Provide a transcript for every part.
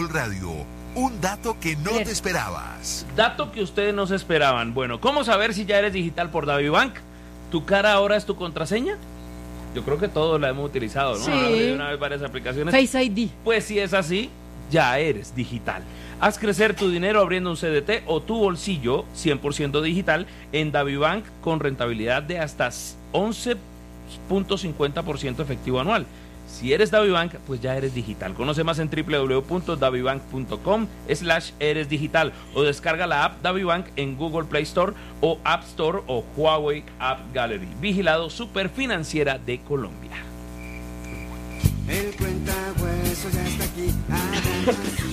Blue Radio. Un dato que no te esperabas. Dato que ustedes no se esperaban. Bueno, ¿cómo saber si ya eres digital por DaviBank? ¿Tu cara ahora es tu contraseña? Yo creo que todos la hemos utilizado, ¿no? Sí. De una vez varias aplicaciones. Face ID. Pues si es así, ya eres digital. Haz crecer tu dinero abriendo un CDT o tu bolsillo 100% digital en DaviBank con rentabilidad de hasta 11.50% efectivo anual. Si eres DaviBank, pues ya eres digital. Conoce más en www.davibank.com/eresdigital o descarga la app DaviBank en Google Play Store o App Store o Huawei App Gallery. Vigilado Superfinanciera de Colombia. El cuentahueso ya está aquí. Hagan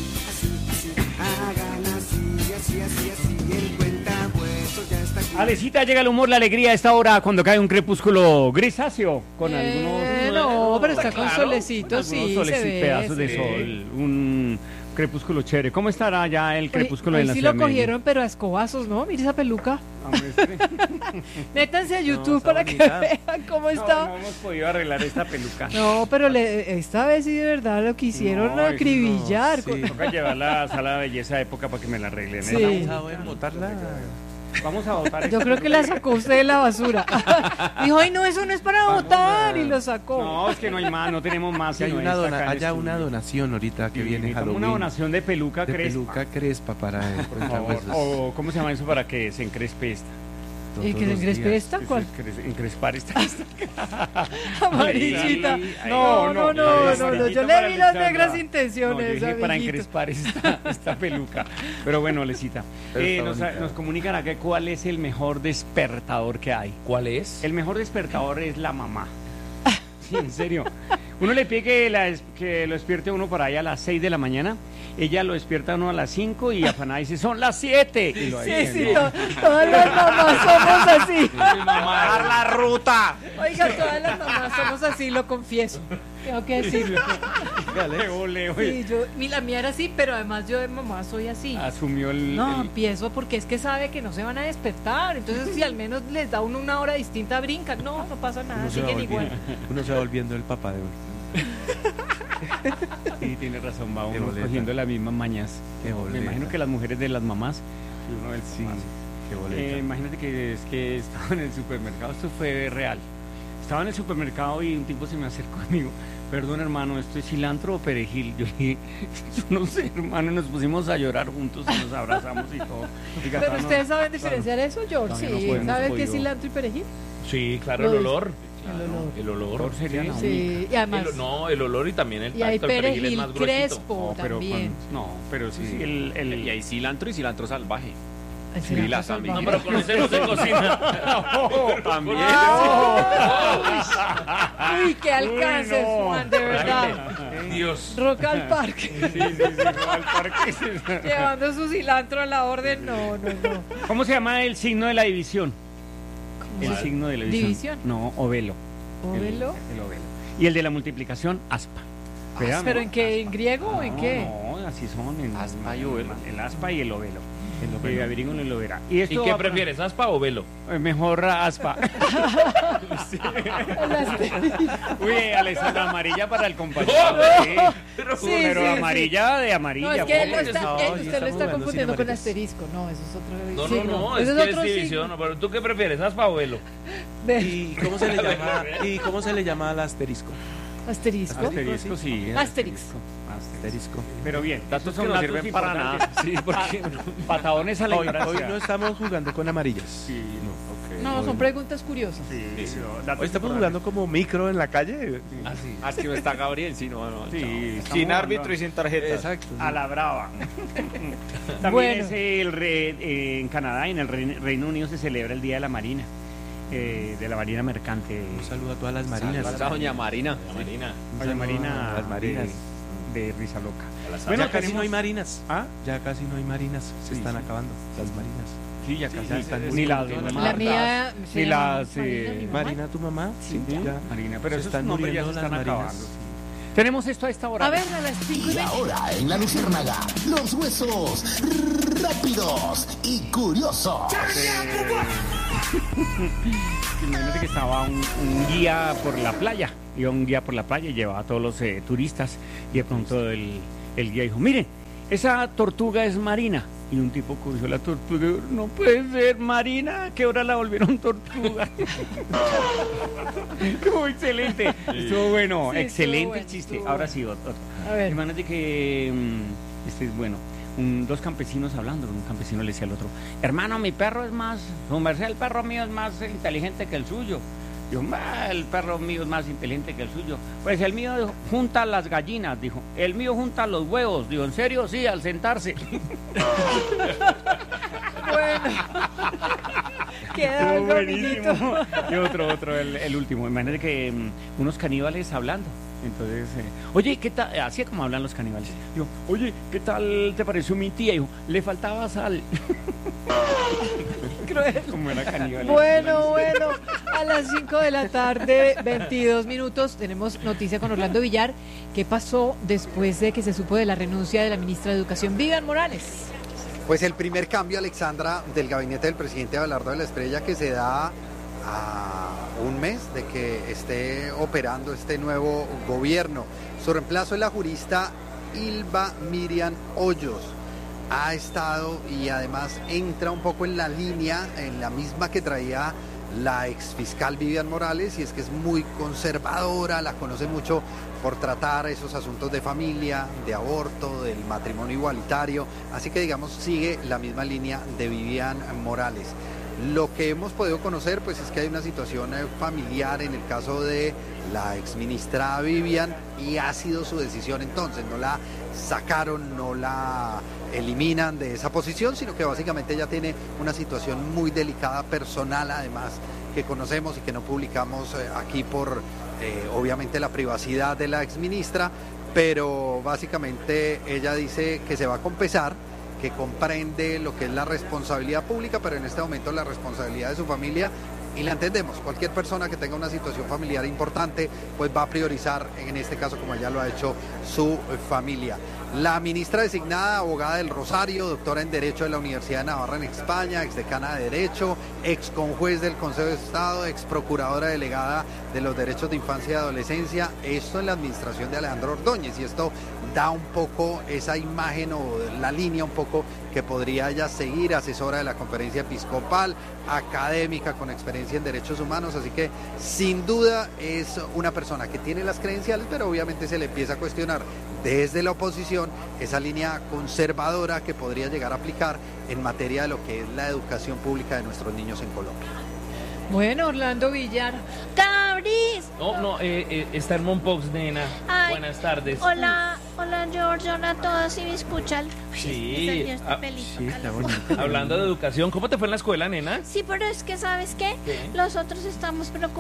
así, el cuentahueso ya está aquí. Alecita, llega el humor, la alegría a esta hora cuando cae un crepúsculo grisáceo con algunos No, pero está con claro, solecito, sí, se ve. pedazos de sí. sol, un crepúsculo chévere. ¿Cómo estará ya el crepúsculo Hoy en la sí ciudad lo de Medellín? cogieron, pero a escobazos, ¿no? Mire esa peluca. Ah, muestre. Métanse a YouTube está para bonita. que vean cómo No, está. no hemos podido arreglar esta peluca. No, pero esta vez sí de verdad lo quisieron No, acribillar. no, sí. Toca llevarla a sala de belleza de época para que me la arreglen. Sí. Vamos a ver, botarla. Vamos a votar. Yo creo que la sacó usted de la basura. Dijo, ay, no, eso no es para Vamos votar. a- Y lo sacó. No, es que no hay más, no tenemos más. Si hay sino una esta acá en haya estudio. una donación ahorita que Sí, viene necesitamos Halloween. una donación de peluca de crespa. peluca crespa para el Por favor. cuentahuesos. O ¿cómo se llama eso para que se encrespe esta? ¿Y Todos que se los encrespe días. esta? ¿Cuál? Encrespar esta. Amarillita. Ay, No, no, no. amarillita Yo para le vi las Alexandra. negras No, yo intenciones, dije para amiguito. encrespar esta peluca. Pero bueno, Lecita, Pero está bonita. nos comunican acá cuál es el mejor despertador que hay. ¿Cuál es? El mejor despertador es la mamá. Sí, en serio. Uno le pide que lo despierte uno para allá a las 6 de la mañana. Ella lo despierta a uno a las 5 y afanada dice, son las 7. Y lo Sí, dice, sí, no. todas las mamás somos así. ¡Dar la ruta! Oiga, todas las mamás somos así, lo confieso. Tengo que decirlo. Qué ole, oye. Sí, la mía era así, pero además yo de mamá soy así. Asumió No, el- empiezo porque es que sabe que no se van a despertar. Entonces, si al menos les da uno una hora distinta, brincan. No pasa nada, Uno se va siguen igual. Uno se va volviendo el papá de hoy. Sí, tiene razón, va Qué uno boleta. cogiendo las mismas mañas. Qué Me boleta. imagino que las mujeres de las mamás y uno del Sí, papá. qué boleta. Imagínate que es que estaba en el supermercado, esto fue real. Estaba en el supermercado y un tipo se me acercó conmigo. Perdón, hermano, ¿esto es cilantro o perejil? Yo le dije, yo no sé, hermano, y nos pusimos a llorar juntos y nos abrazamos y todo. Diga, Pero no, ustedes saben claro. diferenciar eso, George. Todavía no Sí, podemos ¿saben qué es podido. cilantro y perejil? Sí, claro, Lo el dice. olor. El olor. El olor. Olor sería la única. Sí, y además. El olor y también el Y hay tacto. El perejil es perejil más gruesito. crespo No, pero también. pero sí, Y hay cilantro y cilantro salvaje. El Sí, cilantro la salvaje. No, pero con ese no se cocina. También. Uy, qué alcance, no. Juan, de verdad. Dios. Rock al parque. Sí, al parque. Llevando su cilantro a la orden. No. ¿Cómo se llama el signo de la división? El ¿Cuál? signo de la división. ¿División? No, ovelo. ¿Ovelo? El ovelo. Y el de la multiplicación, aspa. Vean, ¿Pero ¿no? en qué? ¿En griego o en qué? No, así son. En, Aspa y ovelo. El aspa y el ovelo. Averigüenlo y lo verá. ¿Y ¿Y qué prefieres, aspa o velo? Mejor aspa. Sí. Uy, Alessandra, amarilla para el compañero. Sí. Pero sí, amarilla de amarilla. No, es que él pobre. lo está, No, usted sí lo estamos está jugando confundiendo sin con amarillas. asterisco. No, eso es otro No, signo. no, Eso es que es otro división. signo. Pero ¿tú qué prefieres, aspa o velo? ¿Y cómo se le llama? ¿Y cómo se le llama al asterisco? ¿Asterisco? Asterisco, sí. Asterix. Asterisco. Pero bien, Datos que son no datos sirven para nada. importantes. Sí, porque Patadones a la Hoy ignorancia. no estamos jugando con amarillas. Sí, No, son preguntas curiosas. sí, Hoy estamos importantes. jugando como micro en la calle. es que no está Gabriel, sí, no. Sí, chao. estamos Sin jugando árbitro y sin tarjeta. Exacto. a la brava. También Bueno. es en Canadá y en el Reino Unido se celebra el Día de la Marina, de la Marina Mercante. Un saludo a todas las marinas. Saludos a doña Marina. Marina. Un Doña saludo Marina a las marinas. de Risa Loca. Bueno, ya casi tenemos- no hay marinas. ¿Ah? Ya casi no hay marinas. Se Sí, están sí. acabando las marinas. Sí, ya casi están ni las muriendo. La Martas, mía se ni llama las Marina, mi mamá. Marina, tu mamá. Sí, ya. Marina, pero Se esos están nombres ya se muriendo están las acabando. marinas. Sí. Tenemos esto a esta hora. A ver, a las 5:30. Y ahora en La Luciérnaga, los huesos rápidos y curiosos. Imagínate que estaba un guía por la playa. Iba un guía por la playa y llevaba a todos los turistas. Y de pronto el guía dijo: miren, esa tortuga es marina. Y un tipo cogió la tortuga y dijo, no puede ser marina, que ahora la volvieron tortuga. Estuvo excelente, estuvo bueno, Sí, excelente estuvo bueno, el chiste. estuvo Ahora bueno. sí, otro. A ver. Imagínate que, este es bueno, dos campesinos hablando, un campesino le decía al otro, hermano, mi perro es más, su merced, el perro mío es más inteligente que el suyo. Dijo, el perro mío es más inteligente que el suyo. Pues el mío junta las gallinas, dijo. El mío junta los huevos. Dijo, ¿en serio? Sí, al sentarse. Bueno. Queda Estuvo algo, buenísimo. amiguito. Y otro, el último. Imagínate que unos caníbales hablando. Entonces, oye, ¿qué tal? Así es como hablan los caníbales. Digo, oye, ¿qué tal te pareció mi tía? Dijo, le faltaba sal. Cruel. Como era caníbal. Bueno, a las 5 de la tarde, 22 minutos, tenemos noticia con Orlando Villar. ¿Qué pasó después de que se supo de la renuncia de la ministra de Educación, Vivian Morales? Pues el primer cambio, Alexandra, del gabinete del presidente Abelardo de la Espriella, que se da a un mes de que esté operando este nuevo gobierno. Su reemplazo es la jurista Ilva Miriam Hoyos. Ha estado y además entra un poco en la línea, en la misma que traía la exfiscal Vivian Morales, y es que es muy conservadora, la conoce mucho por tratar esos asuntos de familia, de aborto, del matrimonio igualitario, así que digamos sigue la misma línea de Vivian Morales. Lo que hemos podido conocer pues es que hay una situación familiar en el caso de la exministra Vivian y ha sido su decisión entonces, no la sacaron, no la eliminan de esa posición, sino que básicamente ella tiene una situación muy delicada personal además que conocemos y que no publicamos aquí por obviamente la privacidad de la exministra, pero básicamente ella dice que se va a compensar, que comprende lo que es la responsabilidad pública, pero en este momento la responsabilidad de su familia, y la entendemos, cualquier persona que tenga una situación familiar importante, pues va a priorizar, en este caso como ella lo ha hecho, su familia. La ministra designada, abogada del Rosario, doctora en Derecho de la Universidad de Navarra en España, exdecana de Derecho, ex conjuez del Consejo de Estado, ex procuradora delegada de los derechos de infancia y adolescencia, esto en la administración de Alejandro Ordóñez, y esto da un poco esa imagen o la línea un poco que podría ella seguir, asesora de la conferencia episcopal, académica con experiencia en derechos humanos, así que sin duda es una persona que tiene las credenciales, pero obviamente se le empieza a cuestionar desde la oposición esa línea conservadora que podría llegar a aplicar en materia de lo que es la educación pública de nuestros niños en Colombia. Bueno, Orlando Villar. ¡Cabris! No, está en Monpox, nena. Ay, Buenas tardes. Hola, George, hola a todos, ¿sí me escuchan? Uy, Sí, me salió este pelito Sí, está calor. bonito. Hablando de educación, ¿cómo te fue en la escuela, nena? Sí, pero es que, ¿sabes qué? ¿Qué? Nosotros estamos preocupados